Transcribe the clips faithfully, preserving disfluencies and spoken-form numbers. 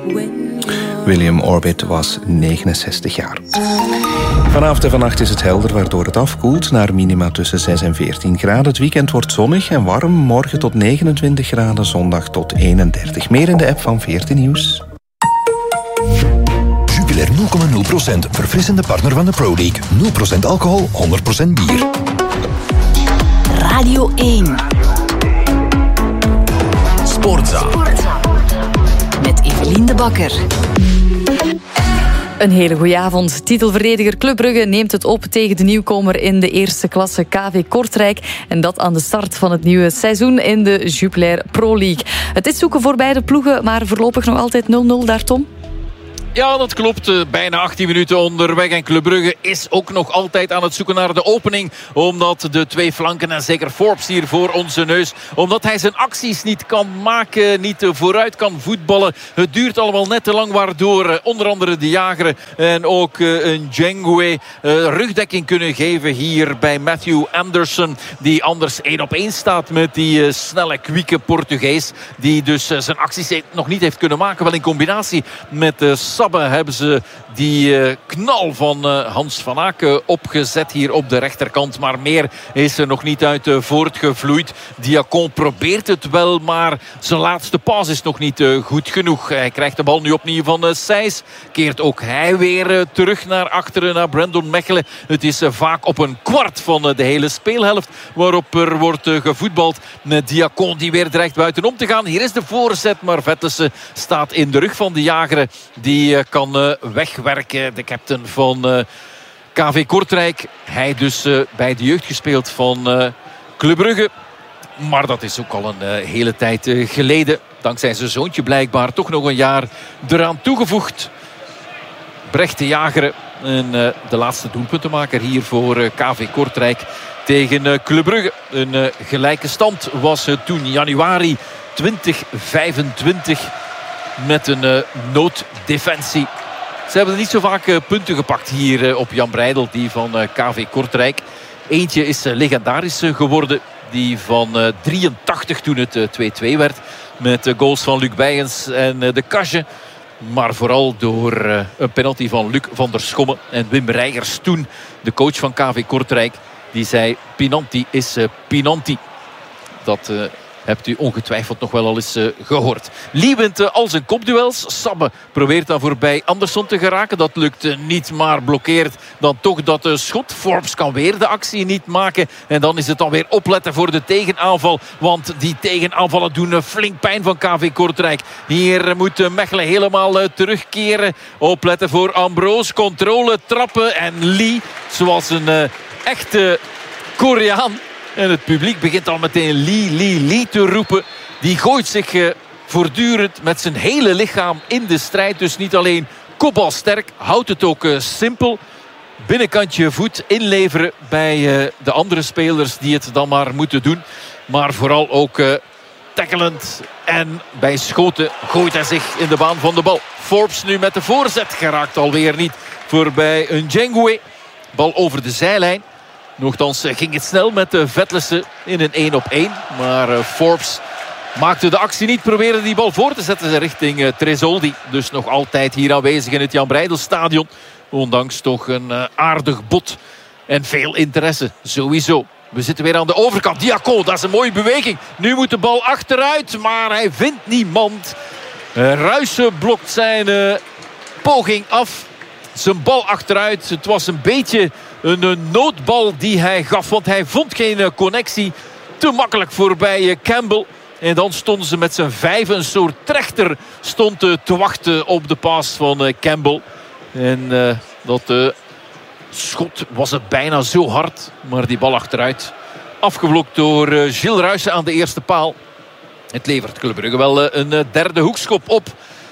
William Orbit was negenenzestig jaar. Vanavond en vannacht is het helder, waardoor het afkoelt naar minima tussen zes en veertien graden. Het weekend wordt zonnig en warm. Morgen tot negenentwintig graden, zondag tot eenendertig. Meer in de app van veertien Nieuws. Jupiler nul komma nul procent, verfrissende partner van de Pro League. nul procent alcohol, honderd procent bier. Radio één. Sportza. Met Evelien de Bakker. Een hele goede avond. Titelverdediger Club Brugge neemt het op tegen de nieuwkomer in de eerste klasse K V Kortrijk. En dat aan de start van het nieuwe seizoen in de Jupiler Pro League. Het is zoeken voor beide ploegen, maar voorlopig nog altijd nul nul daar, Tom. Ja, dat klopt. Bijna achttien minuten onderweg. En Club Brugge is ook nog altijd aan het zoeken naar de opening. Omdat de twee flanken, en zeker Forbes hier voor onze neus, omdat hij zijn acties niet kan maken, niet vooruit kan voetballen. Het duurt allemaal net te lang, waardoor onder andere de Jager en ook een Djengwe rugdekking kunnen geven hier bij Matthew Anderson. Die anders één op één staat met die snelle, kwieke Portugees. Die dus zijn acties nog niet heeft kunnen maken. Wel in combinatie met Sabbe hebben ze die uh, knal van uh, Hans van Aken opgezet hier op de rechterkant. Maar meer is er nog niet uit uh, voortgevloeid. Diacon probeert het wel, maar zijn laatste pas is nog niet uh, goed genoeg. Hij krijgt de bal nu opnieuw van uh, Sijs. Keert ook hij weer uh, terug naar achteren, naar Brandon Mechelen. Het is uh, vaak op een kwart van uh, de hele speelhelft waarop er wordt uh, gevoetbald. Uh, Diacon die weer dreigt buitenom te gaan. Hier is de voorzet, maar Vettesen staat in de rug van de Jager. Die uh, kan uh, wegwerken. De captain van uh, K V Kortrijk. Hij dus uh, bij de jeugd gespeeld van uh, Club Brugge. Maar dat is ook al een uh, hele tijd uh, geleden. Dankzij zijn zoontje blijkbaar toch nog een jaar eraan toegevoegd. Brecht de Jager. En uh, de laatste doelpuntenmaker hier voor uh, K V Kortrijk tegen uh, Club Brugge. Een uh, gelijke stand was uh, toen januari twintig vijfentwintig. Met een uh, nooddefensie. Ze hebben niet zo vaak uh, punten gepakt hier uh, op Jan Breidel. Die van uh, K V Kortrijk. Eentje is uh, legendarisch uh, geworden. Die van uh, drieëntachtig toen het uh, twee-twee werd. Met uh, goals van Luc Bijens en uh, de Kasje. Maar vooral door uh, een penalty van Luc van der Schomme. En Wim Reigers toen, de coach van K V Kortrijk. Die zei, Pinanti is uh, Pinanti. Dat... Uh, hebt u ongetwijfeld nog wel al eens uh, gehoord. Lee wint uh, al zijn kopduels. Sabbe probeert dan voorbij Anderson te geraken. Dat lukt uh, niet, maar blokkeert dan toch dat uh, schot. Forbes kan weer de actie niet maken. En dan is het dan weer opletten voor de tegenaanval. Want die tegenaanvallen doen uh, flink pijn van K V Kortrijk. Hier uh, moet uh, Mechelen helemaal uh, terugkeren. Opletten voor Ambroos. Controle, trappen. En Lee, zoals een uh, echte Koreaan. En het publiek begint al meteen Lee, Lee, Lee te roepen. Die gooit zich uh, voortdurend met zijn hele lichaam in de strijd. Dus niet alleen kopbalsterk, houdt het ook uh, simpel. Binnenkantje voet inleveren bij uh, de andere spelers die het dan maar moeten doen. Maar vooral ook uh, tackelend. En bij schoten gooit hij zich in de baan van de bal. Forbes nu met de voorzet geraakt alweer niet. Voorbij een Djengwe. Bal over de zijlijn. Nochtans ging het snel met de Vettesen in een één op één. Maar uh, Forbes maakte de actie niet. Probeerde die bal voor te zetten richting uh, Tresoldi. Dus nog altijd hier aanwezig in het Jan Breidelstadion. Ondanks toch een uh, aardig bot. En veel interesse, sowieso. We zitten weer aan de overkant. Diacon, dat is een mooie beweging. Nu moet de bal achteruit, maar hij vindt niemand. Uh, Ruijsen blokt zijn uh, poging af. Zijn bal achteruit. Het was een beetje een, een noodbal die hij gaf. Want hij vond geen uh, connectie. Te makkelijk voorbij uh, Campbell. En dan stonden ze met z'n vijf. Een soort trechter stond uh, te wachten op de paas van uh, Campbell. En uh, dat uh, schot was het bijna zo hard. Maar die bal achteruit. Afgeblokt door uh, Gilles Ruijsen aan de eerste paal. Het levert Club Brugge wel uh, een uh, derde hoekschop op.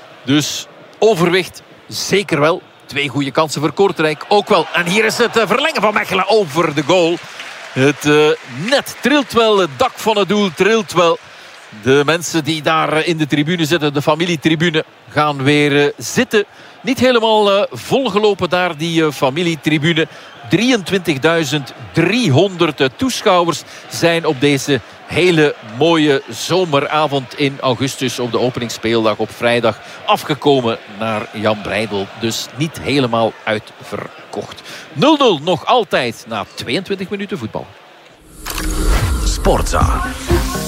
Dus overwicht zeker wel. Twee goede kansen voor Kortrijk ook wel. En hier is het uh, verlengen van Mechelen over de goal. Het uh, net trilt wel. Het dak van het doel trilt wel. De mensen die daar uh, in de tribune zitten, de familietribune, gaan weer uh, zitten. Niet helemaal uh, volgelopen daar, die uh, familietribune. drieëntwintigduizend driehonderd uh, toeschouwers zijn op deze hele mooie zomeravond in augustus op de openingsspeeldag op vrijdag afgekomen naar Jan Breidel. Dus niet helemaal uitverkocht. nul nul nog altijd na tweeëntwintig minuten voetbal. Sportza.